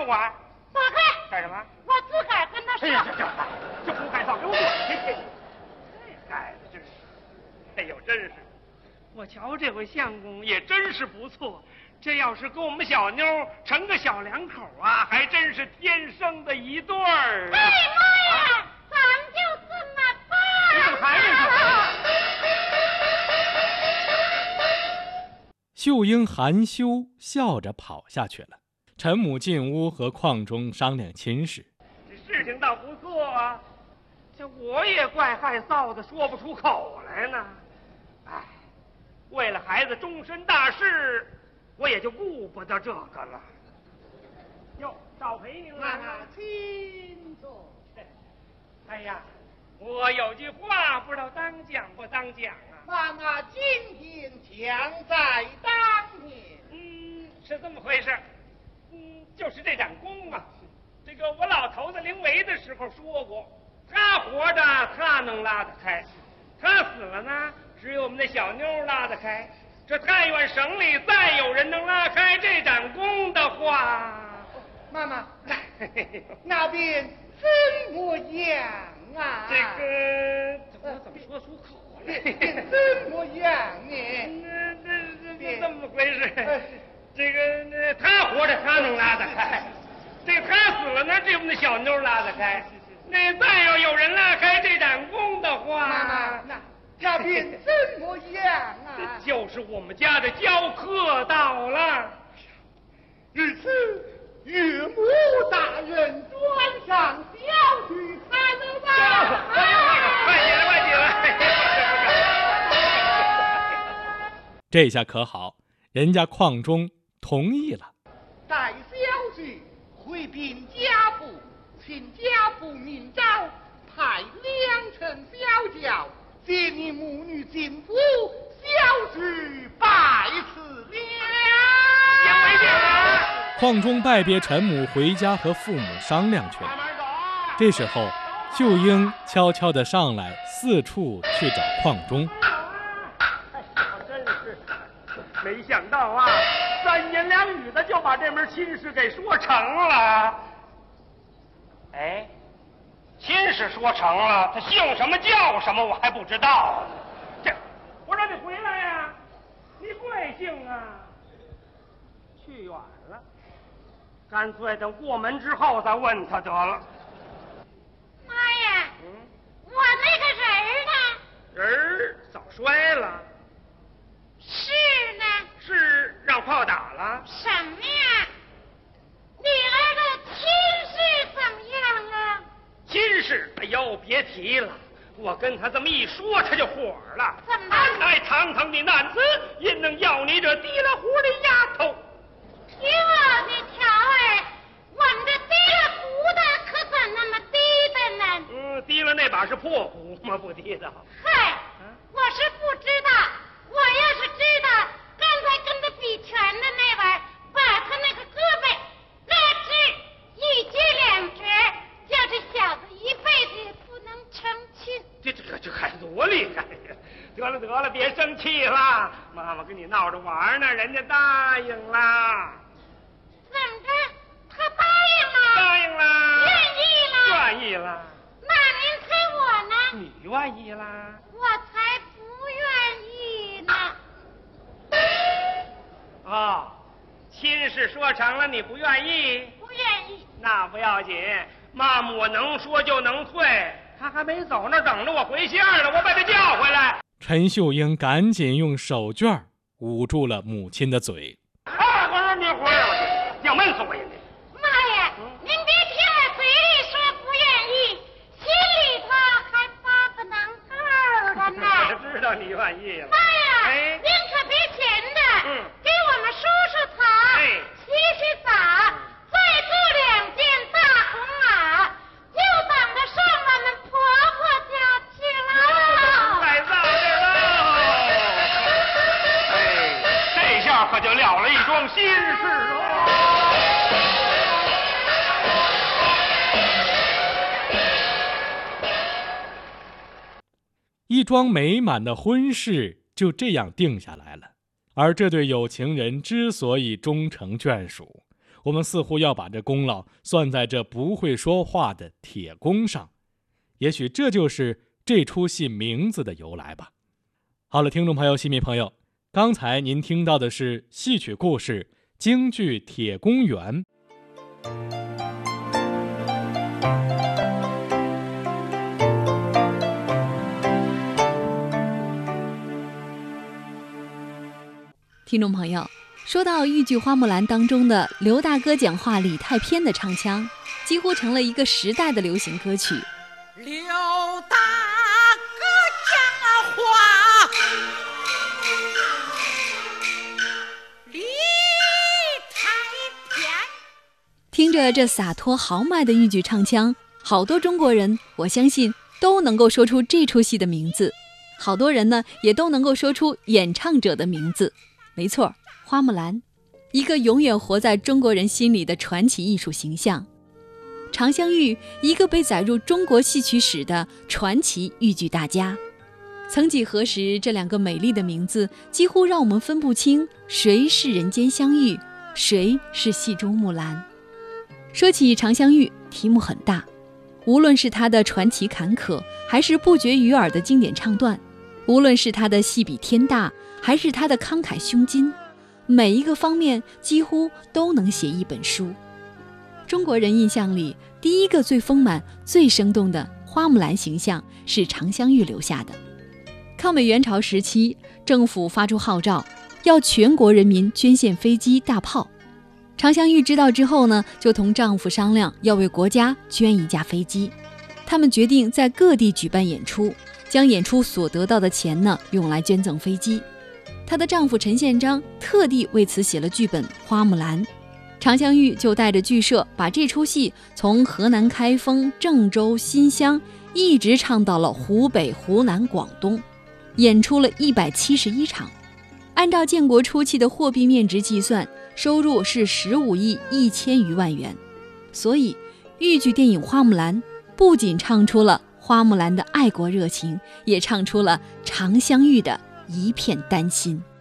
我？ 走开！ 干什么？ 我自个儿跟他说。 哎呀，这胡改造给我滚去！这改的真是，哎呦，真是！我瞧这回相公也真是不错，这要是跟我们小妞成个小两口啊，还真是天生的一对儿。 哎妈呀，咱们就这么办。 你怎么还没说？ 秀英含羞笑着跑下去了。陈母进屋和邝忠商量亲事。 这事情倒不错啊，这我也怪害臊的，说不出口来呢。哎，为了孩子终身大事，我也就顾不得这个了。哟，少陪您了。 请坐。 哎呀，我有句话不知道当讲不当讲啊。 妈妈今天强在当年。 是这么回事。就是这展功啊，这个我老头子临危的时候说过，他活着他能拉得开，他死了呢，只有我们那小妞拉得开。这但愿省里再有人能拉开这展功的话， 妈妈，那边怎么样啊？ 这个我怎么说出口来？ 怎么样呢？ 这么回事？这个他活着他能拉得开，这他死了呢，这我们的小妞拉得开。那再要有人拉开这展功的话， 妈妈，那边怎么样啊？ 就是我们家的教课到了。 如此，岳母大人转上小去看了吧？ 快起来，快起来！ 这下可好，人家邝忠同意了。 待小婿回禀家父，请家父明诏派2乘小轿接你母女进府，小婿拜辞了。 邝忠拜别陈母，回家和父母商量去了。这时候，秀英悄悄地上来，四处去找邝忠。 真是没想到啊，3言2语的就把这门亲事给说成了。哎，亲事说成了，他姓什么叫什么我还不知道呢。这，我让你回来呀，你贵姓啊？去远了，干脆等过门之后再问他得了。 妈呀，我那个人儿呢？ 人早摔了。 是呢？ 是让炮打了？ 什么呀？女儿的亲事怎么样啊？ 亲事，哎呦，别提了，我跟他这么一说，他就火了。 怎么？ 来堂堂的男子，焉能要你这提了壶的丫头？ 听我的条儿，我们这提了壶的可怎那么低的呢？ 提了那把是破壶吗？不提的。 嗨，我是不知道。我要是知道，刚才跟他比拳的那位，把他那个胳膊拉直一截2截，叫这小子一辈子也不能成亲。 这还多厉害呀！得了，别生气了，妈妈跟你闹着玩呢，人家答应了。 怎么着？他答应了？ 答应了。 愿意了？ 愿意了。 那您猜我呢？ 你愿意啦？ 我才不愿意呢。 哦，亲事说成了，你不愿意？ 不愿意。 那不要紧，妈妈我能说就能退。他还没走那等着我回信了，我把他叫回来。 陈秀英赶紧用手绢捂住了母亲的嘴。 我说你回来，我要闷死我呀你！ 妈呀，您别听我嘴里说不愿意，心里头还发个能够的呢。 我知道你愿意了。 妈呀， 哎， 您可别闲着，给我们梳梳头，洗洗澡，再雇2件大红袄，就等着上我们婆婆家去了。 来到这喽！哎，这下可就了了一桩心事喽。 一桩美满的婚事就这样定下来了。而这对有情人之所以终成眷属， 我们似乎要把这功劳算在这不会说话的铁公上。也许这就是这出戏名字的由来吧。好了，听众朋友、戏迷朋友，刚才您听到的是戏曲故事京剧《铁公园》。 听众朋友，说到豫剧《花木兰》当中的刘大哥讲话李太偏的唱腔，几乎成了一个时代的流行歌曲。 刘大哥讲话李太偏， 听着这洒脱豪迈的豫剧唱腔，好多中国人我相信都能够说出这出戏的名字，好多人呢也都能够说出演唱者的名字。没错，花木兰，一个永远活在中国人心里的传奇艺术形象。常香玉，一个被载入中国戏曲史的传奇豫剧大家。曾几何时，这两个美丽的名字几乎让我们分不清谁是人间香玉，谁是戏中木兰。说起常香玉，题目很大，无论是她的传奇坎坷，还是不绝于耳的经典唱段，无论是她的戏比天大，还是她的慷慨胸襟，每一个方面几乎都能写一本书。中国人印象里，第一个最丰满、最生动的花木兰形象是常香玉留下的。抗美援朝时期，政府发出号召，要全国人民捐献飞机、大炮。常香玉知道之后呢，就同丈夫商量要为国家捐一架飞机。他们决定在各地举办演出，将演出所得到的钱呢，用来捐赠飞机。她的丈夫陈宪章特地为此写了剧本《花木兰》。常香玉就带着剧社把这出戏从河南开封、郑州、新乡一直唱到了湖北、湖南、广东，演出了171场。按照建国初期的货币面值计算，收入是15亿1000余万元。所以豫剧电影《花木兰》不仅唱出了花木兰的爱国热情，也唱出了常香玉的一片丹心。